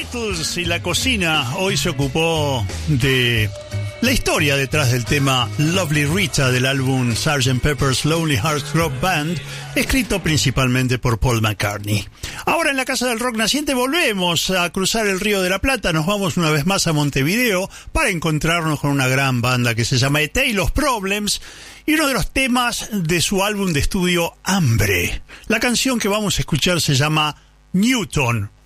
Beatles y la cocina hoy se ocupó de la historia detrás del tema Lovely Rita del álbum Sgt. Pepper's Lonely Hearts Club Band, escrito principalmente por Paul McCartney. Ahora en la Casa del Rock Naciente volvemos a cruzar el Río de la Plata, nos vamos una vez más a Montevideo para encontrarnos con una gran banda que se llama A Tale of Problems y uno de los temas de su álbum de estudio Hambre. La canción que vamos a escuchar se llama Newton.